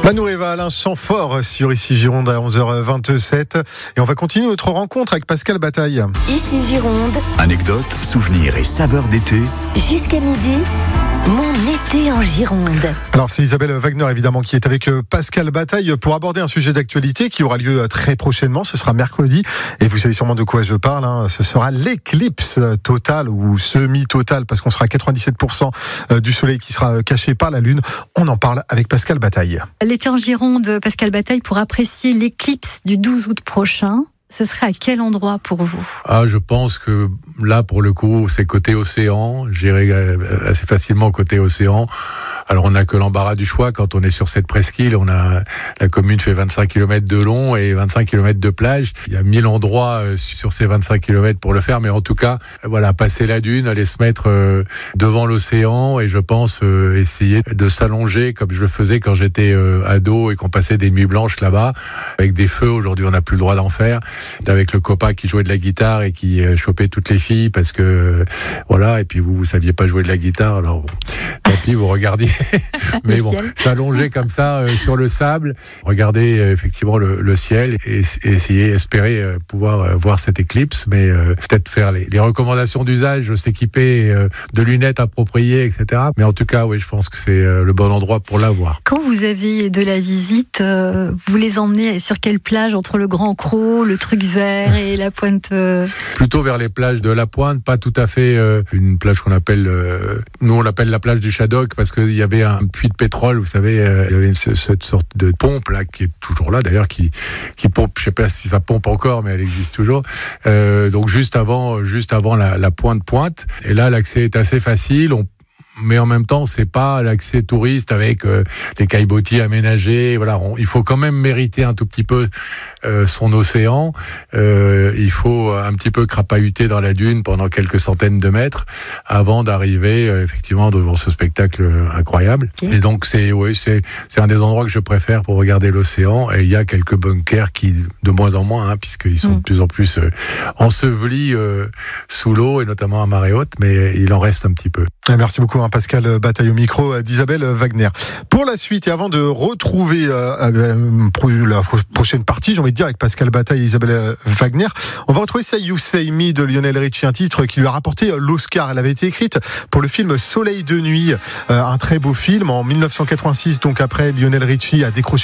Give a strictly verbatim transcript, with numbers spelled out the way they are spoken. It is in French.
Manouréva, Alain Chamfort sur Ici Gironde à onze heures vingt-sept. Et on va continuer notre rencontre avec Pascal Bataille. Ici Gironde. Anecdotes, souvenirs et saveurs d'été. Jusqu'à midi, mon été en Gironde. Alors c'est Isabelle Wagner évidemment qui est avec Pascal Bataille pour aborder un sujet d'actualité qui aura lieu très prochainement. Ce sera mercredi et vous savez sûrement de quoi je parle. Hein. Ce sera l'éclipse totale ou semi-totale parce qu'on sera à quatre-vingt-dix-sept pour cent du soleil qui sera caché par la lune. On en parle avec Pascal Bataille. L'été en Gironde, Pascal Bataille, pour apprécier l'éclipse du douze août prochain, ce serait à quel endroit pour vous ? Ah, je pense que là, pour le coup, c'est côté océan. J'irai assez facilement côté océan. Alors, on n'a que l'embarras du choix quand on est sur cette presqu'île. On a, la commune fait vingt-cinq kilomètres de long et vingt-cinq kilomètres de plage. Il y a mille endroits sur ces vingt-cinq kilomètres pour le faire. Mais en tout cas, voilà, passer la dune, aller se mettre devant l'océan et je pense essayer de s'allonger comme je le faisais quand j'étais ado et qu'on passait des nuits blanches là-bas avec des feux. Aujourd'hui, on n'a plus le droit d'en faire. Avec le copain qui jouait de la guitare et qui chopait toutes les filles parce que voilà, et puis vous, vous saviez pas jouer de la guitare, alors bon, tant pis, vous regardiez. Mais bon, s'allonger comme ça euh, sur le sable, regarder euh, effectivement le, le ciel et, et essayer, espérer euh, pouvoir euh, voir cette éclipse, mais euh, peut-être faire les, les recommandations d'usage, s'équiper euh, de lunettes appropriées, et cetera. Mais en tout cas, oui, je pense que c'est euh, le bon endroit pour la voir. Quand vous avez de la visite, euh, vous les emmenez sur quelle plage entre le Grand Croc, le Truc Vert et la Pointe euh... Plutôt vers les plages de la Pointe, pas tout à fait euh, une plage qu'on appelle, euh, nous on l'appelle la plage du Shaddock parce qu'il y avait un puits de pétrole, vous savez, euh, il y avait ce, cette sorte de pompe là qui est toujours là d'ailleurs, qui qui pompe, je sais pas si ça pompe encore, mais elle existe toujours. Euh, donc juste avant, juste avant la, la Pointe Pointe, et là l'accès est assez facile. On Mais en même temps, c'est pas l'accès touriste avec euh, les caillebotis aménagés. Voilà, on, il faut quand même mériter un tout petit peu euh, son océan. Euh, il faut un petit peu crapahuter dans la dune pendant quelques centaines de mètres avant d'arriver euh, effectivement devant ce spectacle incroyable. Okay. Et donc c'est, oui, c'est, c'est un des endroits que je préfère pour regarder l'océan. Et il y a quelques bunkers qui, de moins en moins, hein, puisqu'ils sont mmh. de plus en plus euh, ensevelis euh, sous l'eau et notamment à marée haute, mais il en reste un petit peu. Merci beaucoup. Pascal Bataille au micro d'Isabelle Wagner. Pour la suite et avant de retrouver euh, euh, la prochaine partie, j'ai envie de dire avec Pascal Bataille et Isabelle Wagner, on va retrouver Say You Say Me de Lionel Richie, un titre qui lui a rapporté l'Oscar. Elle avait été écrite pour le film Soleil de nuit, euh, un très beau film en dix-neuf cent quatre-vingt-six. Donc après, Lionel Richie a décroché